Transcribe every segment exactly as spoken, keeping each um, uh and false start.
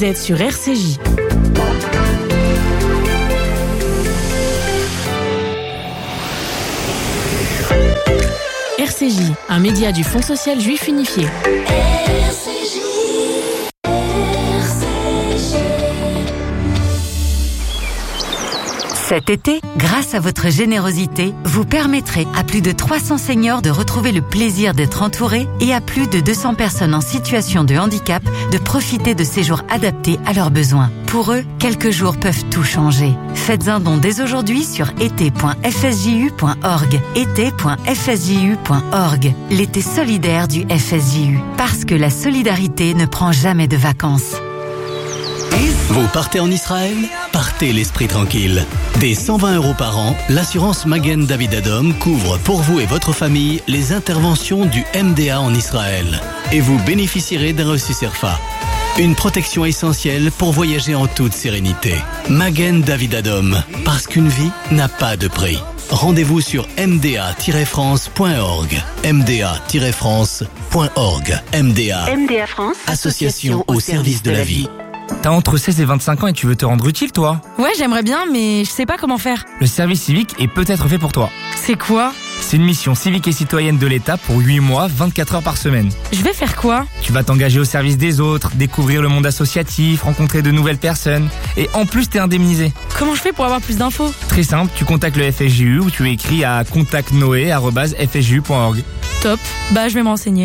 Vous êtes sur R C J. R C J, un média du Fonds social juif unifié. R C J, R C J. Cet été, grâce à votre générosité, vous permettrez à plus de trois cents seniors de retrouver le plaisir d'être entourés et à plus de deux cents personnes en situation de handicap de profiter de séjours adaptés à leurs besoins. Pour eux, quelques jours peuvent tout changer. Faites un don dès aujourd'hui sur été point f s j u point org. été point f s j u point org. L'été solidaire du F S J U. Parce que la solidarité ne prend jamais de vacances. Vous partez en Israël? Partez l'esprit tranquille. Dès cent vingt euros par an, l'assurance Magen David Adom couvre pour vous et votre famille les interventions du M D A en Israël. Et vous bénéficierez d'un reçu CERFA. Une protection essentielle pour voyager en toute sérénité. Magen David Adom, parce qu'une vie n'a pas de prix. Rendez-vous sur m d a tiret france point org. m d a tiret france point org. M D A. M D A France, Association au service de la vie. T'as entre seize et vingt-cinq ans et tu veux te rendre utile, toi? Ouais, j'aimerais bien, mais je sais pas comment faire. Le service civique est peut-être fait pour toi. C'est quoi? C'est une mission civique et citoyenne de l'État pour huit mois, vingt-quatre heures par semaine. Je vais faire quoi? Tu vas t'engager au service des autres, découvrir le monde associatif, rencontrer de nouvelles personnes. Et en plus, t'es indemnisé. Comment je fais pour avoir plus d'infos? Très simple, tu contactes le F S J U ou tu écris à contact noé arobase f s j u point org. Top, bah je vais m'enseigner.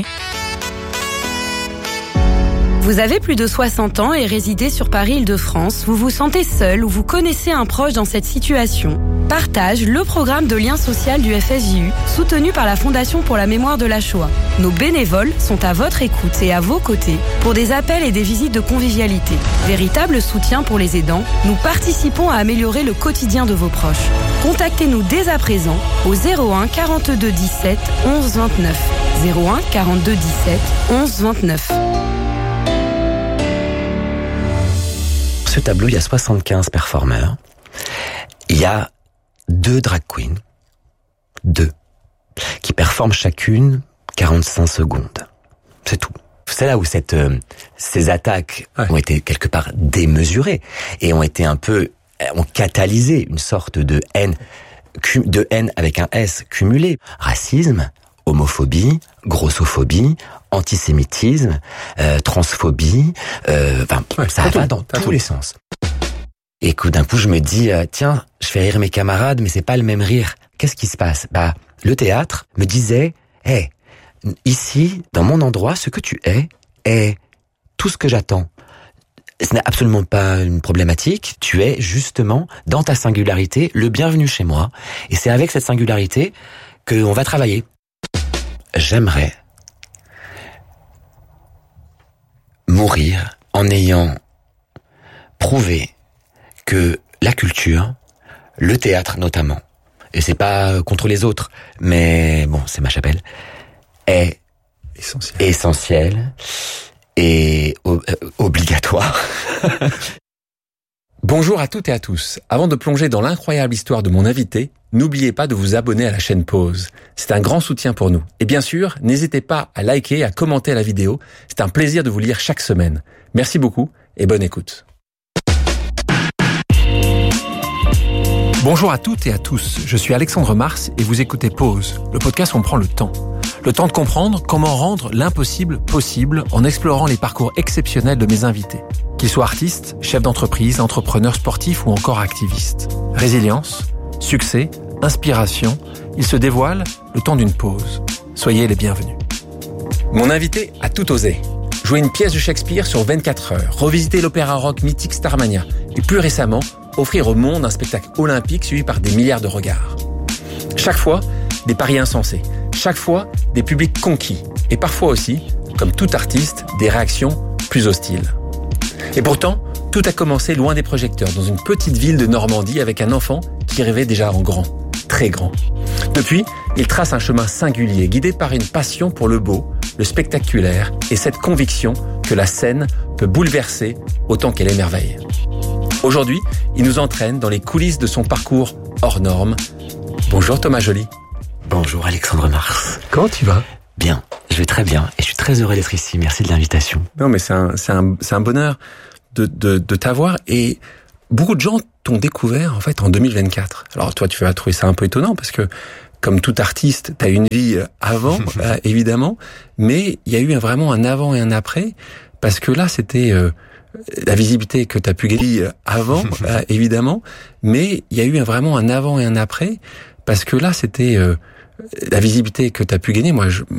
Vous avez plus de soixante ans et résidez sur Paris-Île-de-France, vous vous sentez seul ou vous connaissez un proche dans cette situation. Partage le programme de lien social du F S J U, soutenu par la Fondation pour la mémoire de la Shoah. Nos bénévoles sont à votre écoute et à vos côtés pour des appels et des visites de convivialité. Véritable soutien pour les aidants, nous participons à améliorer le quotidien de vos proches. Contactez-nous dès à présent au zéro un quarante-deux dix-sept onze vingt-neuf. zéro un quarante-deux dix-sept onze vingt-neuf. Ce tableau, il y a soixante-quinze performeurs. Il y a deux drag queens, deux, qui performent chacune quarante-cinq secondes. C'est tout. C'est là où cette, euh, ces attaques ouais. ont été quelque part démesurées et ont été un peu, ont catalysé une sorte de haine, de haine avec un S cumulé. Racisme, homophobie, grossophobie, antisémitisme, euh, transphobie, euh, enfin, ouais, ça va dans tous les sens. Et coup, d'un coup, je me dis, euh, tiens, je fais rire mes camarades, mais c'est pas le même rire. Qu'est-ce qui se passe? Bah, le théâtre me disait, hé, hey, ici, dans mon endroit, ce que tu es, est tout ce que j'attends. Ce n'est absolument pas une problématique. Tu es justement, dans ta singularité, le bienvenu chez moi. Et c'est avec cette singularité qu'on va travailler. J'aimerais mourir en ayant prouvé que la culture, le théâtre notamment, et c'est pas contre les autres, mais bon, c'est ma chapelle, est essentiel, essentiel et o- obligatoire. Bonjour à toutes et à tous. Avant de plonger dans l'incroyable histoire de mon invité, n'oubliez pas de vous abonner à la chaîne Pause. C'est un grand soutien pour nous. Et bien sûr, n'hésitez pas à liker et à commenter la vidéo. C'est un plaisir de vous lire chaque semaine. Merci beaucoup et bonne écoute. Bonjour à toutes et à tous. Je suis Alexandre Mars et vous écoutez Pause, le podcast où on prend le temps. Le temps de comprendre comment rendre l'impossible possible en explorant les parcours exceptionnels de mes invités. Qu'ils soient artistes, chefs d'entreprise, entrepreneurs sportifs ou encore activistes. Résilience, succès, inspiration, ils se dévoilent le temps d'une pause. Soyez les bienvenus. Mon invité a tout osé. Jouer une pièce de Shakespeare sur vingt-quatre heures, revisiter l'opéra rock mythique Starmania et plus récemment, offrir au monde un spectacle olympique suivi par des milliards de regards. Chaque fois, des paris insensés. Chaque fois, des publics conquis. Et parfois aussi, comme tout artiste, des réactions plus hostiles. Et pourtant, tout a commencé loin des projecteurs, dans une petite ville de Normandie avec un enfant qui rêvait déjà en grand, très grand. Depuis, il trace un chemin singulier, guidé par une passion pour le beau, le spectaculaire et cette conviction que la scène peut bouleverser autant qu'elle émerveille. Aujourd'hui, il nous entraîne dans les coulisses de son parcours hors norme. Bonjour Thomas Joly. Bonjour Alexandre Mars. Comment tu vas? Bien, je vais très bien et je suis très heureux d'être ici. Merci de l'invitation. Non mais c'est un, c'est un, c'est un bonheur de, de, de t'avoir et beaucoup de gens t'ont découvert en fait en deux mille vingt-quatre. Alors toi, tu vas trouver ça un peu étonnant parce que comme tout artiste, t'as une vie avant, euh, évidemment, mais il y a eu un, vraiment un avant et un après parce que là, c'était euh, la visibilité que t'as pu gagner avant, euh, évidemment, mais il y a eu un, vraiment un avant et un après parce que là, c'était euh, la visibilité que t'as pu gagner. Moi, je